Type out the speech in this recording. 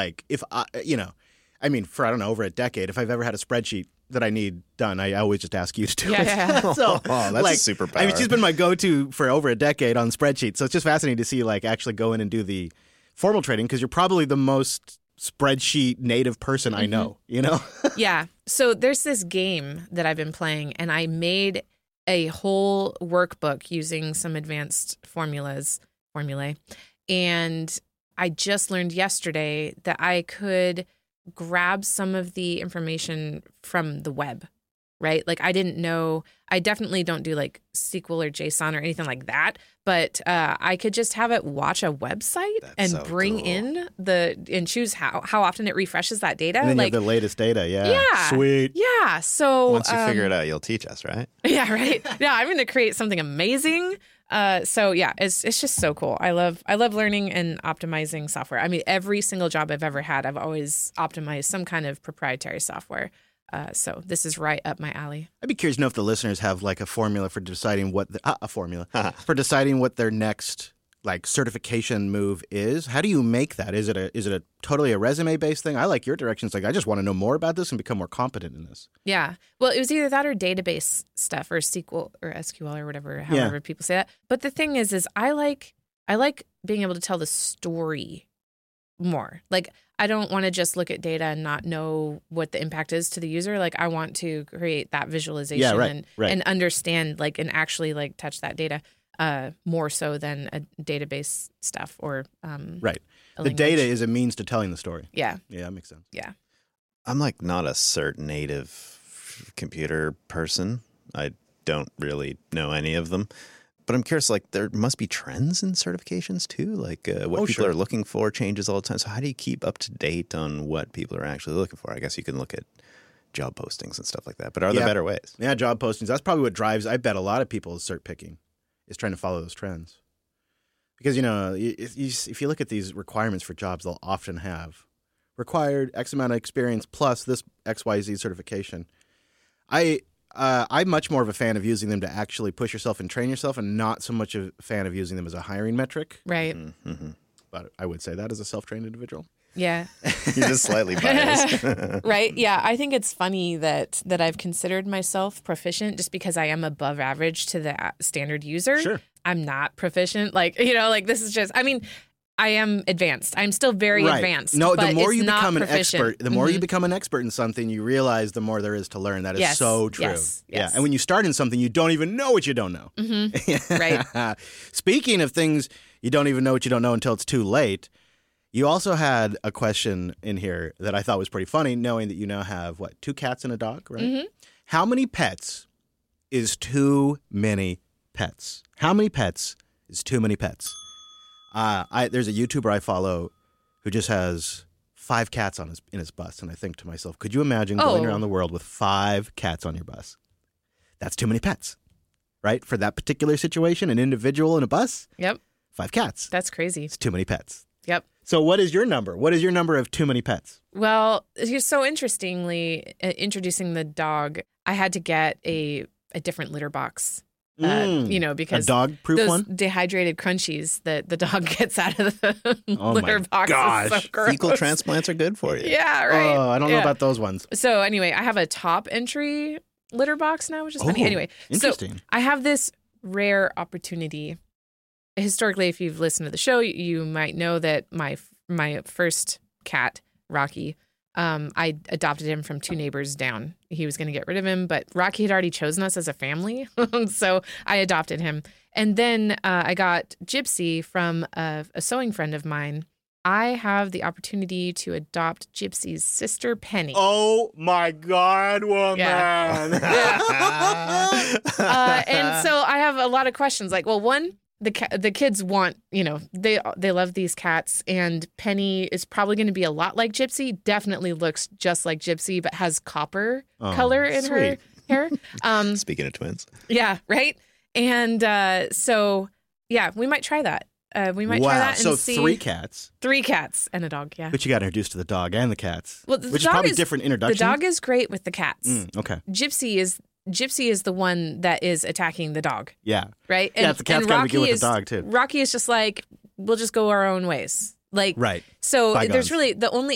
like if I mean, for, I don't know, over a decade, if I've ever had a spreadsheet that I need done, I always just ask you to do it. Yeah. So, that's a superpower. I mean, she's been my go-to for over a decade on spreadsheets. So it's just fascinating to see, like, actually go in and do the formal trading, because you're probably the most spreadsheet native person I know, you know? Yeah. So there's this game that I've been playing, and I made a whole workbook using some advanced formulae. And I just learned yesterday that I could grab some of the information from the web, right? Like I didn't know, I definitely don't do like SQL or JSON or anything like that, but I could just have it watch a website and so bring cool. in and choose how often it refreshes that data. And then like you have the latest data, Yeah. Sweet. Yeah. So Once you figure it out, you'll teach us, right? Yeah, right. Yeah, I'm going to create something amazing. So yeah, it's just so cool. I love learning and optimizing software. I mean, every single job I've ever had, I've always optimized some kind of proprietary software. So this is right up my alley. I'd be curious to know if the listeners have like a formula for deciding what for deciding what their next like certification move is. How do you make that? Is it a totally a resume based thing? I like your directions. Like, I just want to know more about this and become more competent in this. Yeah. Well, it was either that or database stuff or SQL or SQL or whatever, however people say that. But the thing is I like being able to tell the story more. Like, I don't want to just look at data and not know what the impact is to the user. Like, I want to create that visualization and understand, like, and actually like touch that data more so than a database stuff or right. The data is a means to telling the story. Yeah. Yeah, that makes sense. Yeah. I'm like not a cert native computer person. I don't really know any of them. But I'm curious, like, there must be trends in certifications too? Like, what people are looking for changes all the time. So how do you keep up to date on what people are actually looking for? I guess you can look at job postings and stuff like that. But are there better ways? Yeah, job postings. That's probably what drives, I bet, a lot of people's cert picking is trying to follow those trends. Because, you know, if you look at these requirements for jobs, they'll often have required X amount of experience plus this XYZ certification. I'm much more of a fan of using them to actually push yourself and train yourself, and not so much a fan of using them as a hiring metric. Right. Mm-hmm. But I would say that as a self-trained individual. Yeah. You're just slightly biased. Right. Yeah. I think it's funny that I've considered myself proficient just because I am above average to the standard user. Sure. I'm not proficient. Like, you know, like this is just, I mean, I am advanced. I'm still very advanced. No, but the more it's you not become an proficient. expert, the more you become an expert in something, you realize the more there is to learn. That is so true. Yes. Yeah. And when you start in something, you don't even know what you don't know. Right. Speaking of things you don't even know what you don't know until it's too late, you also had a question in here that I thought was pretty funny, knowing that you now have, 2 cats and a dog, right? Mm-hmm. How many pets is too many pets? How many pets is too many pets? There's a YouTuber I follow who just has 5 cats in his bus, and I think to myself, could you imagine going around the world with 5 cats on your bus? That's too many pets, right? For that particular situation, an individual in a bus? Yep. 5 cats. That's crazy. It's too many pets. Yep. So what is your number? What is your number of too many pets? Well, so interestingly, introducing the dog, I had to get a different litter box. You know, because a dog-proof those one? dehydrated crunchies that the dog gets out of the Oh litter my box gosh. is so gross. Fecal transplants are good for you. Yeah, right. Oh, I don't know about those ones. So anyway, I have a top entry litter box now, which is funny. Anyway, interesting. So I have this rare opportunity. Historically, if you've listened to the show, you might know that my first cat, Rocky, I adopted him from 2 neighbors down. He was going to get rid of him, but Rocky had already chosen us as a family, so I adopted him. And then I got Gypsy from a sewing friend of mine. I have the opportunity to adopt Gypsy's sister, Penny. Oh, my God, woman. Yeah. And so I have a lot of questions. Like, well, one, the kids want, you know, they love these cats, and Penny is probably going to be a lot like Gypsy. Definitely looks just like Gypsy, but has copper color in her hair. Speaking of twins. Yeah, right. And so, yeah, we might try that. We might try that and see. 3 cats. 3 cats and a dog, yeah. But you got introduced to the dog and the cats, Well, which is probably different introductions. The dog is great with the cats. Okay. Gypsy is the one that is attacking the dog. Yeah. Right? Yeah, the cat's got to be good with the dog, too. Rocky is just like, we'll just go our own ways. Like, right. So Bygones. there's really the only